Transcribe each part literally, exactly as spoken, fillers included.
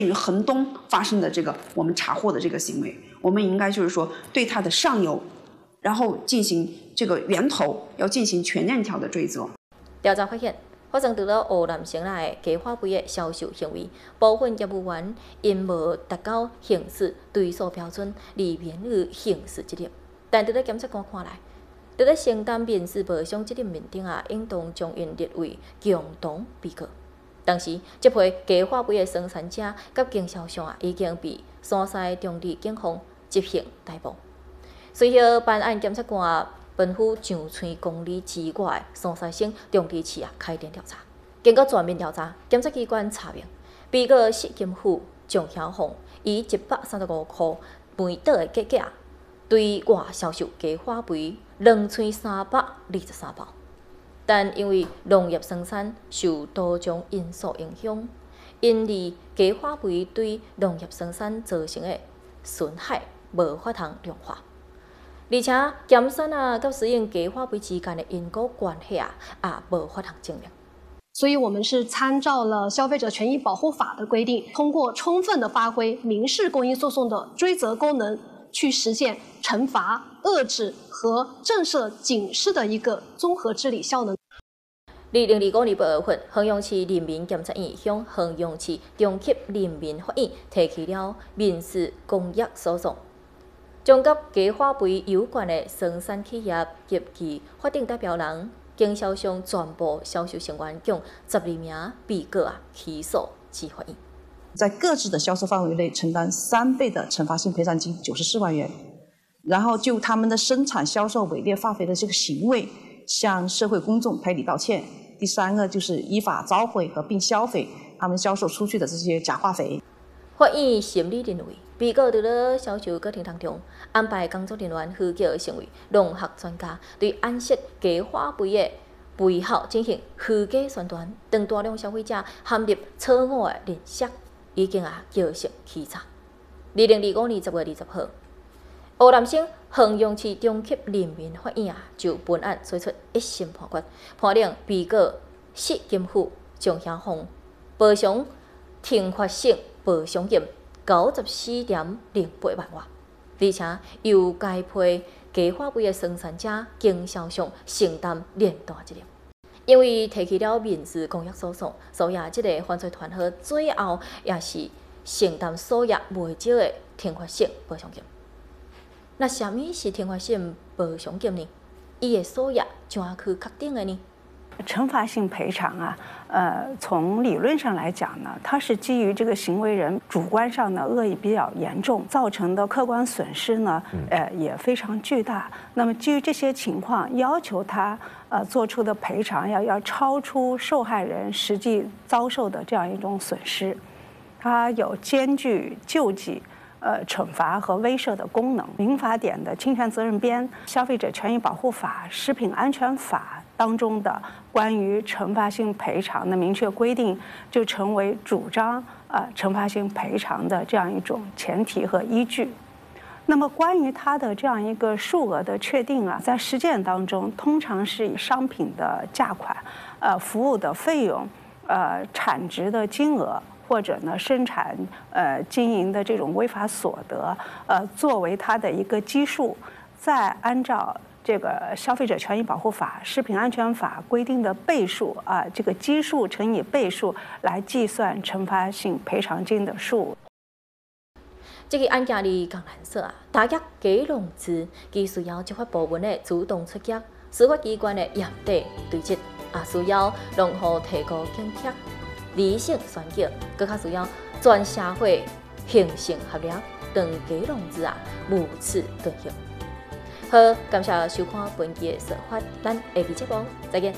于恒东发生的这个我们查获的这个行为，我们应该就是说对它的上游，然后进行这个源头要进行全链条的追责。 调查发现，发生除了湖南省内假花肥的销售行为，部分业务员因无达到刑事追诉标准，而免于刑事责任。但伫咧检察官看来，伫咧承担民事赔偿责任面顶啊，应当将因列为共同被告。当时，这批假花肥的生产者甲经销商啊，已经被山西中地警方执行逮捕。随后，办案检察官奔赴上村公里之外的山西省中地市啊，开展调查。经过全面调查，检察机关查明，被告谢金虎、蒋晓红以一百三十五块梅岛的价格，对外销售假花肥两千三百二十三包。但因为农业生产受多种因素影响，因而假花肥对农业生产造成的损害无法通量化，而且减产啊甲使用假花肥之间的因果关系啊也无法通证明。 所以，我们是参照了《消费者权益保护法》的规定，通过充分的发挥民事公益诉讼的追责功能，去实现惩罚、遏制和震慑警示的一个综合治理效能。 二零二五年八月份，衡阳市人民检察院向衡阳市中级人民法院提起了民事公益诉讼，将甲假花肥有关的生产企业及其法定代表人、经销商全部销售成员共十二名被告啊起诉至法院。 在各自的销售范围内承担三倍的惩罚性赔偿金九十四万元，然后就他们的生产、销售伪劣化肥的这个行为，向社会公众赔礼道歉。第三个就是依法召回和并销毁他们销售出去的这些假化肥。 法院审理认为，被告在了销售过程当中安排工作人员虚假成为农学专家，对暗示假花肥的背后进行虚假宣传，让大量消费者陷入错误的认识，已经啊造成欺诈。二零二五年十月二十号，湖南省衡阳市中级人民法院啊，就本案作出一审判决，判令被告谢金虎、蒋晓红赔偿停发性赔偿金九十四点零八万元，而且由该批假花肥的生产者、经销商承担连带责任。因为提起了民事公益诉讼，所以啊，这个犯罪团伙最后也是承担所有未少的停发性赔偿金。那什么是停发性赔偿金呢？伊的数额怎样去确定的呢？ 惩罚性赔偿啊，呃，从理论上来讲呢，它是基于这个行为人主观上的恶意比较严重，造成的客观损失呢，呃，也非常巨大。那么基于这些情况，要求他呃做出的赔偿要要超出受害人实际遭受的这样一种损失，它有兼具救济、呃，惩罚和威慑的功能。民法典的侵权责任编、消费者权益保护法、食品安全法当中的关于惩罚性赔偿的明确规定，就成为主张呃惩罚性赔偿的这样一种前提和依据。那么关于它的这样一个数额的确定啊，在实践当中，通常是以商品的价款、呃服务的费用、呃产值的金额，或者呢生产呃经营的这种违法所得，呃作为它的一个基数，再按照这个消费者权益保护法、食品安全法规定的倍数啊，这个基数乘以倍数来计算惩罚性赔偿金的数。 这个案件里更难说啊，打击假融资，既需要执法部门的主动出击，司法机关的严厉对峙，也需要农户提高警惕。理性选举，更加需要全社会形成合力，让假融资啊无耻遁形。好，感谢收看本期的说法，咱下期节目再见。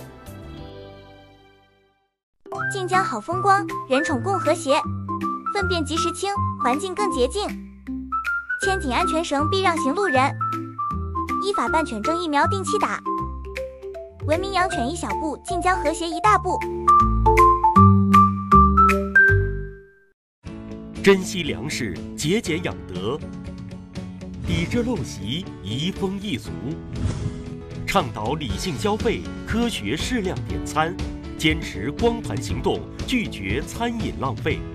晋江好风光，人宠共和谐，粪便及时清，环境更洁净。牵紧安全绳，避让行路人。依法办犬证疫苗定期打。文明养犬一小步，晋江和谐一大步。 珍惜粮食，节俭养德，抵制陋习，移风易俗，倡导理性消费，科学适量点餐，坚持光盘行动，拒绝餐饮浪费。